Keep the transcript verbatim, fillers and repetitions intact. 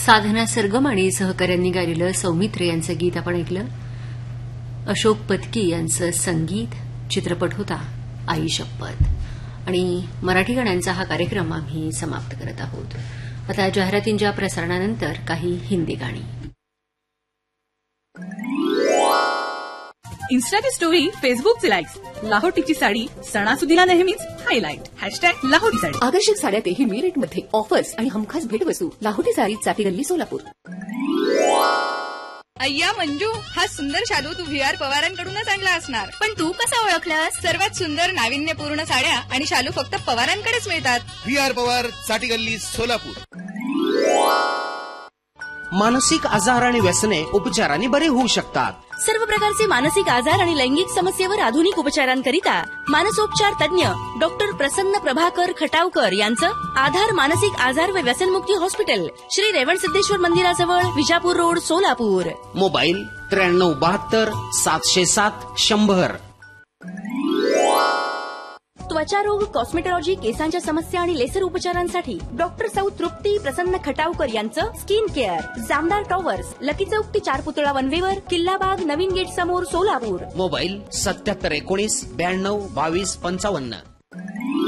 साधना सरगम आणि सहकाऱ्यांनी गायलेलं सौमित्र यांचं गीत आपण ऐकलं. अशोक पत्की यांचं संगीत. चित्रपट होता आई शपथ. आणि मराठी गाण्यांचा हा कार्यक्रम आम्ही समाप्त करत आहोत. आता जाहिरातींच्या प्रसारणानंतर काही हिंदी गाणी. इन्स्टाची स्टोरी, फेसबुकचे लाईक्स, लाहोटीची साडी सणासुदीला नेहमीच हायलाईट. हॅशटॅग लाहोटी साडी. आकर्षक साड्या तेही मी रेटमध्ये, ऑफर्स आणि हमखास भेटवस्तू. लाहोटी साडी, चाटी गल्ली, सोलापूर. अय्या मंजू, हा सुंदर शालू तू व्ही आर पवारांकडूनच आणला असणार. पण तू कसा ओळखलास? सर्वात सुंदर नाविन्यपूर्ण साड्या आणि शालू फक्त पवारांकडेच मिळतात. व्ही आर पवार, चाटी गल्ली, सोलापूर. मानसिक आजार आणि व्यसने उपचारांनी बरे होऊ शकतात. सर्व प्रकारचे मानसिक आजार आणि लैंगिक समस्येवर आधुनिक उपचारांकरिता मानसोपचार तज्ञ डॉक्टर प्रसन्न प्रभाकर खटावकर यांचं आधार मानसिक आजार व व्यसनमुक्ती हॉस्पिटल, श्री रेवणसिद्धेश्वर मंदिराजवळ, विजापूर रोड, सोलापूर. मोबाईल त्र्याण्णव बहात्तर सातशे सात शंभर. त्वचारोग, कॉस्मेटॉलॉजी, केसांच्या समस्या आणि लेसर उपचारांसाठी डॉक्टर सौ तृप्ती प्रसन्न खटावकर यांचं skin care, Jamdar towers, lucky चौक ते चार पुतळा वनवेवर, किल्लाबाग, नवीन गेट समोर, सोलापूर. मोबाईल सत्याहत्तर एकोणीस ब्याण्णव बावीस पंचावन्न.